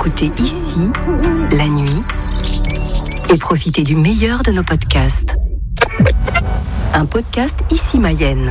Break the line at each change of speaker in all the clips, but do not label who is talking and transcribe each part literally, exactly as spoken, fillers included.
écouter Ici, la nuit, et profiter du meilleur de nos podcasts. Un podcast Ici Mayenne.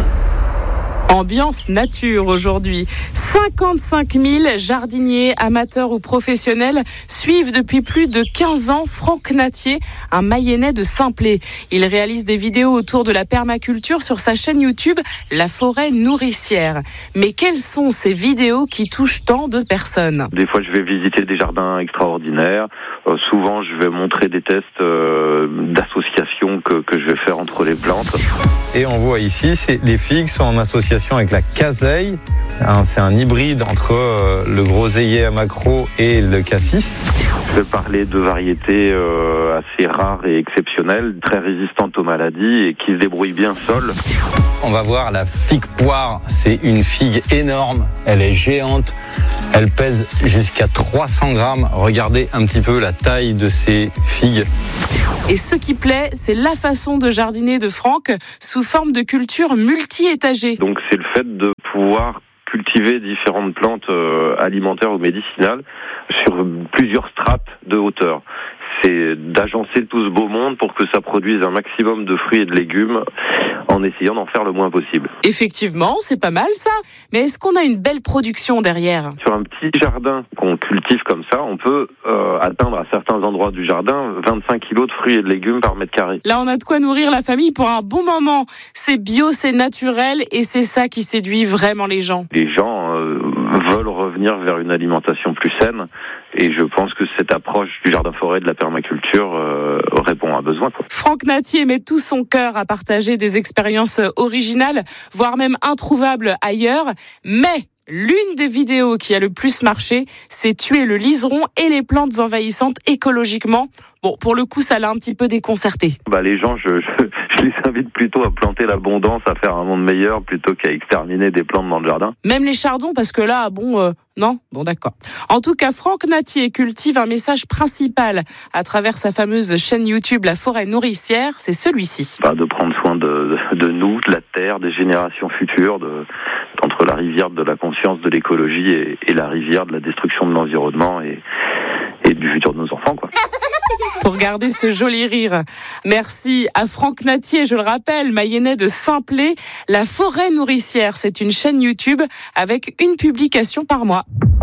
Ambiance nature aujourd'hui. cinquante-cinq mille jardiniers, amateurs ou professionnels suivent depuis plus de quinze ans Franck Natier, un Mayennais de Saint-Plé. Il réalise des vidéos autour de la permaculture sur sa chaîne YouTube La Forêt Nourricière. Mais quelles sont ces vidéos qui touchent tant de personnes ?
Des fois, je vais visiter des jardins extraordinaires. Euh, souvent, je vais montrer des tests euh, d'association que, que je vais faire entre les plantes.
Et on voit ici, c'est, les figues sont en association avec la caseille. Hein, c'est un hybride entre euh, le groseillier à maquereau et le cassis.
Je vais parler de variétés euh, assez rares et exceptionnelles, très résistantes aux maladies et qui se débrouillent bien seules.
On va voir la figue poire. C'est une figue énorme. Elle est géante. Elle pèse jusqu'à trois cents grammes. Regardez un petit peu la taille de ces figues.
Et ce qui plaît, c'est la façon de jardiner de Franck sous forme de culture multi-étagée.
Donc c'est le fait de pouvoir cultiver différentes plantes euh, alimentaires ou médicinales sur plusieurs strates de hauteur. C'est d'agencer tout ce beau monde pour que ça produise un maximum de fruits et de légumes en essayant d'en faire le moins possible.
Effectivement, c'est pas mal ça. Mais est-ce qu'on a une belle production derrière ?
Sur un petit jardin qu'on cultive comme ça, on peut euh, atteindre à certains endroits du jardin vingt-cinq kilos de fruits et de légumes par mètre carré.
Là, on a de quoi nourrir la famille pour un bon moment. C'est bio, c'est naturel et c'est ça qui séduit vraiment les gens.
Les gens euh, veulent revenir vers une alimentation plus saine. Et je pense que cette approche du jardin-forêt de la permaculture euh, répond à un besoin, quoi.
Franck Natier met tout son cœur à partager des expériences originales, voire même introuvables ailleurs. Mais l'une des vidéos qui a le plus marché, c'est tuer le liseron et les plantes envahissantes écologiquement. Bon, pour le coup, ça l'a un petit peu déconcerté.
Bah, les gens, je, je, je les invite plutôt à planter l'abondance, à faire un monde meilleur, plutôt qu'à exterminer des plantes dans le jardin.
Même les chardons, parce que là, bon, euh, non, bon, d'accord. En tout cas, Franck Natier cultive un message principal à travers sa fameuse chaîne YouTube La Forêt Nourricière, c'est celui-ci.
Bah, de prendre soin de, de, de nous, de la terre, des générations futures, de, entre la rivière de la conscience de l'écologie et, et la rivière de la destruction de l'environnement et, et du futur de nos enfants, quoi.
Pour garder ce joli rire. Merci à Franck Natier, je le rappelle, Mayennais de Saint-Plé. La Forêt Nourricière, c'est une chaîne YouTube avec une publication par mois.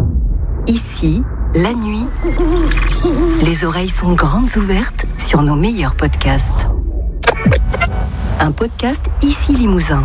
Ici, la nuit, les oreilles sont grandes ouvertes sur nos meilleurs podcasts. Un podcast Ici Limousin.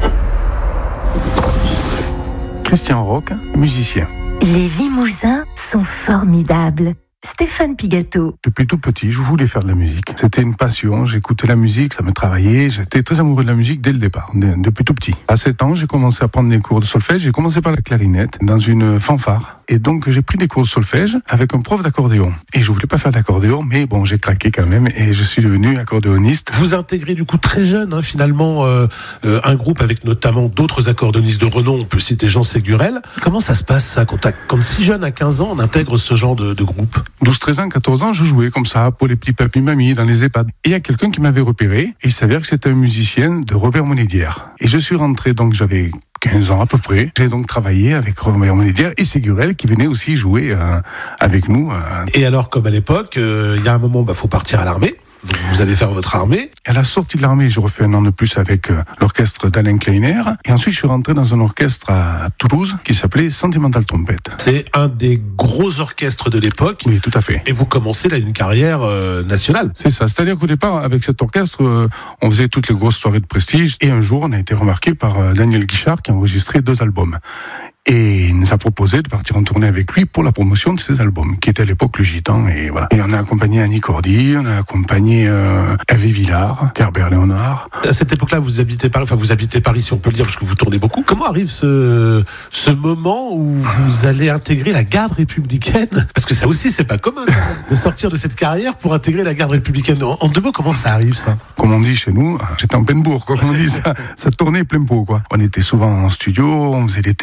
Christian Roch, musicien.
Les Limousins sont formidables. Stéphane Pigato.
Depuis tout petit, je voulais faire de la musique. C'était une passion, j'écoutais la musique, ça me travaillait, j'étais très amoureux de la musique dès le départ, depuis tout petit. À sept ans, j'ai commencé à prendre des cours de solfège, j'ai commencé par la clarinette, dans une fanfare. Et donc, j'ai pris des cours de solfège avec un prof d'accordéon. Et je voulais pas faire d'accordéon, mais bon, j'ai craqué quand même et je suis devenu accordéoniste.
Vous intégrez du coup très jeune, hein, finalement, euh, euh, un groupe avec notamment d'autres accordéonistes de renom, on peut citer Jean Ségurel. Comment ça se passe, ça, quand, quand si jeune, à quinze ans, on intègre ce genre de, de groupe ?
douze, treize ans, quatorze ans, je jouais comme ça pour les petits papis mamies dans les EHPAD. Et il y a quelqu'un qui m'avait repéré, et il s'avère que c'était un musicien de Robert Monédière. Et je suis rentré, donc j'avais quinze ans à peu près. J'ai donc travaillé avec Robert Monédière et Ségurel qui venait aussi jouer euh, avec nous. Euh.
Et alors, comme à l'époque, il euh, y a un moment, bah, faut partir à l'armée. Donc vous allez faire votre armée.
À la sortie de l'armée, je refais un an de plus avec euh, l'orchestre d'Alain Kleiner. Et ensuite, je suis rentré dans un orchestre à Toulouse qui s'appelait Sentimental Trompette.
C'est un des gros orchestres de l'époque.
Oui, tout à fait.
Et vous commencez là une carrière euh, nationale.
C'est ça. C'est-à-dire qu'au départ, avec cet orchestre, euh, on faisait toutes les grosses soirées de prestige. Et un jour, on a été remarqué par euh, Daniel Guichard qui a enregistré deux albums. Et il nous a proposé de partir en tournée avec lui pour la promotion de ses albums, qui était à l'époque le Gitan, et voilà. Et on a accompagné Annie Cordy, on a accompagné euh, Hervé Villard, Herbert Léonard.
À cette époque-là, vous habitez Paris, enfin vous habitez Paris, si on peut le dire, parce que vous tournez beaucoup. Comment arrive ce ce moment où vous allez intégrer la garde républicaine ? Parce que ça aussi, c'est pas commun de sortir de cette carrière pour intégrer la garde républicaine. En, en deux mots, comment ça arrive, ça ?
Comme on dit chez nous, j'étais en pleine bourre, quoi. Comme on dit, ça, ça tournait plein pot, quoi. On était souvent en studio, on faisait des télés avec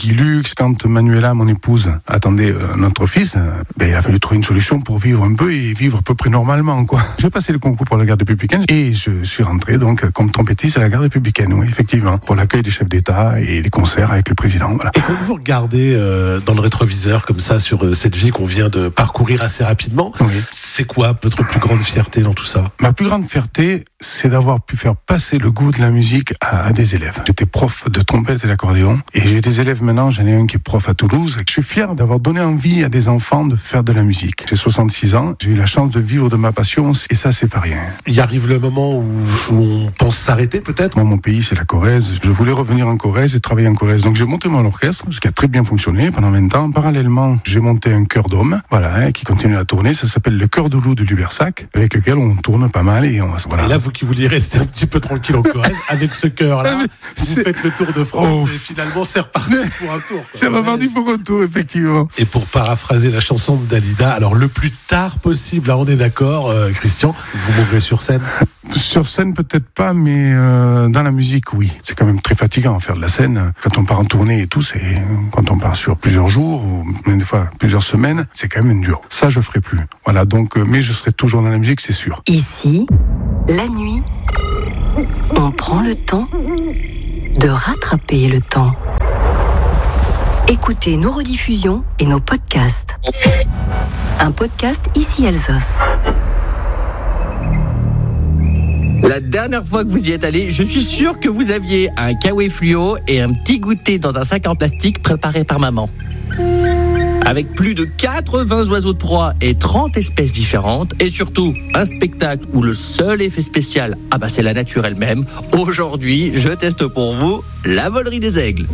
Guy Lux. Quand Manuela, mon épouse, attendait euh, notre fils, euh, ben, il a fallu trouver une solution pour vivre un peu et vivre à peu près normalement, quoi. J'ai passé le concours pour la garde républicaine et je suis rentré donc comme trompettiste à la garde républicaine, oui, effectivement, pour l'accueil des chefs d'État et les concerts avec le président. Voilà.
Et quand vous regardez euh, dans le rétroviseur comme ça sur euh, cette vie qu'on vient de parcourir assez rapidement, oui. C'est quoi votre plus grande fierté dans tout ça?
Ma plus grande fierté, c'est d'avoir pu faire passer le goût de la musique à, à des élèves. J'étais prof de trompette et d'accordéon et j'ai des élèves maintenant, j'en ai un qui est prof à Toulouse. Je suis fier d'avoir donné envie à des enfants de faire de la musique. J'ai soixante-six ans, j'ai eu la chance de vivre de ma passion et ça, c'est pas rien.
Il arrive le moment où, où on pense s'arrêter peut-être?
Moi, mon pays, c'est la Corrèze. Je voulais revenir en Corrèze et travailler en Corrèze. Donc j'ai monté mon orchestre, ce qui a très bien fonctionné pendant vingt ans. Parallèlement, j'ai monté un chœur d'hommes, voilà, hein, qui continue à tourner. Ça s'appelle le Chœur de Loup de Lubersac, avec lequel on tourne pas mal et on, voilà.
Et là, vous qui vouliez rester un petit peu tranquille en Corrèze, avec ce chœur-là, vous c'est... faites le tour de France oh. Et finalement, c'est reparti pour un tour.
C'est reparti pour un tour, effectivement.
Et pour paraphraser la chanson de Dalida, alors le plus tard possible, là on est d'accord, euh, Christian, vous mourrez sur scène?
Sur scène peut-être pas, mais euh, dans la musique oui. C'est quand même très fatigant faire de la scène. Quand on part en tournée et tout, c'est quand on part sur plusieurs jours ou même des fois plusieurs semaines, c'est quand même dur. Ça je ferai plus. Voilà, donc euh, mais je serai toujours dans la musique, c'est sûr.
Ici, la nuit, on prend le temps de rattraper le temps. Écoutez nos rediffusions et nos podcasts. Un podcast Ici Alsos.
La dernière fois que vous y êtes allé, je suis sûr que vous aviez un kawaii fluo et un petit goûter dans un sac en plastique préparé par maman. Avec plus de quatre-vingts oiseaux de proie et trente espèces différentes, et surtout un spectacle où le seul effet spécial, ah bah c'est la nature elle-même. Aujourd'hui, je teste pour vous la volerie des aigles.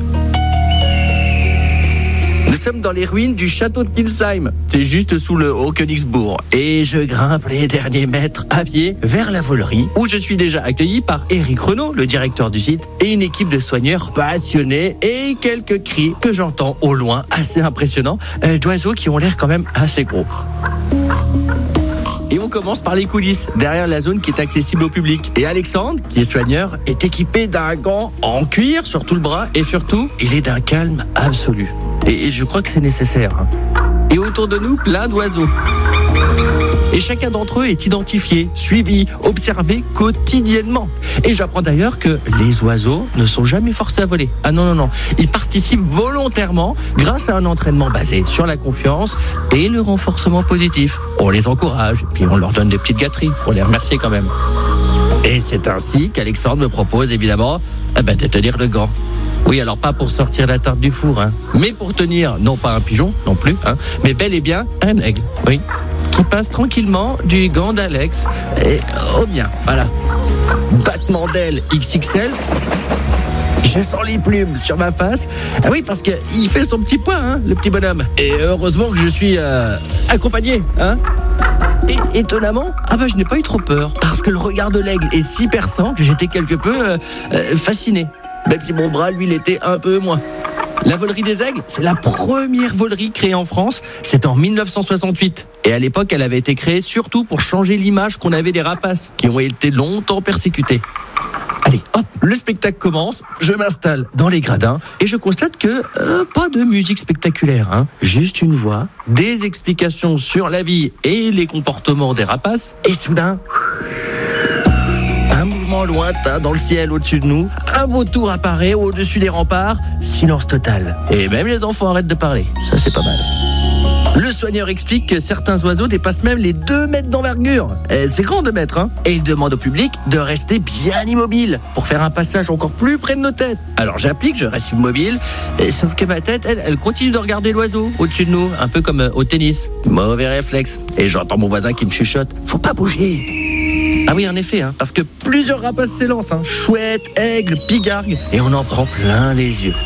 Nous sommes dans les ruines du château de Kilsheim, c'est juste sous le Haut-Königsbourg. Et je grimpe les derniers mètres à pied vers la volerie, où je suis déjà accueilli par Éric Renaud, le directeur du site, et une équipe de soigneurs passionnés, et quelques cris que j'entends au loin, assez impressionnants, euh, d'oiseaux qui ont l'air quand même assez gros. Et on commence par les coulisses, derrière la zone qui est accessible au public. Et Alexandre, qui est soigneur, est équipé d'un gant en cuir sur tout le bras, et surtout, il est d'un calme absolu. Et je crois que c'est nécessaire. Et autour de nous, plein d'oiseaux. Et chacun d'entre eux est identifié, suivi, observé quotidiennement. Et j'apprends d'ailleurs que les oiseaux ne sont jamais forcés à voler. Ah non, non, non. Ils participent volontairement grâce à un entraînement basé sur la confiance et le renforcement positif. On les encourage, puis on leur donne des petites gâteries pour les remercier quand même. Et c'est ainsi qu'Alexandre me propose évidemment eh ben, de tenir le gant. Oui, alors pas pour sortir la tarte du four, hein, mais pour tenir, non pas un pigeon, non plus, hein, mais bel et bien un aigle, oui, qui passe tranquillement du gant d'Alex et au mien, voilà. Battement d'aile X X L, je sens les plumes sur ma face, ah oui, parce qu'il fait son petit poids, hein, le petit bonhomme. Et heureusement que je suis euh, accompagné, hein. Et étonnamment, ah bah je n'ai pas eu trop peur, parce que le regard de l'aigle est si perçant que j'étais quelque peu euh, euh, fasciné. Même si mon bras, lui, l'était un peu moins. La volerie des aigles, c'est la première volerie créée en France. C'est en dix-neuf cent soixante-huit. Et à l'époque, elle avait été créée surtout pour changer l'image qu'on avait des rapaces, qui ont été longtemps persécutés. Allez, hop, le spectacle commence, je m'installe dans les gradins et je constate que euh, pas de musique spectaculaire, hein. Juste une voix, des explications sur la vie et les comportements des rapaces, et soudain... un mouvement lointain dans le ciel au-dessus de nous, un vautour apparaît au-dessus des remparts, silence total. Et même les enfants arrêtent de parler, ça c'est pas mal. Le soigneur explique que certains oiseaux dépassent même les deux mètres d'envergure. Et c'est grand deux mètres, hein. Et il demande au public de rester bien immobile pour faire un passage encore plus près de nos têtes. Alors j'applique, je reste immobile, et sauf que ma tête, elle, elle continue de regarder l'oiseau au-dessus de nous, un peu comme au tennis. Mauvais réflexe. Et j'entends mon voisin qui me chuchote, faut pas bouger. Ah oui, en effet, hein, parce que plusieurs rapaces s'élancent, hein, chouette, aigle, pigargue, et on en prend plein les yeux.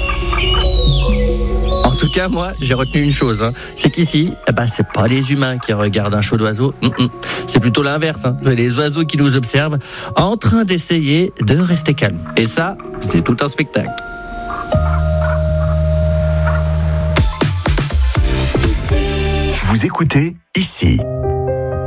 En tout cas, moi, j'ai retenu une chose, hein, c'est qu'ici, eh ben, c'est pas les humains qui regardent un show d'oiseaux, mm-mm. C'est plutôt l'inverse, hein. C'est les oiseaux qui nous observent en train d'essayer de rester calmes. Et ça, c'est tout un spectacle.
Vous écoutez Ici.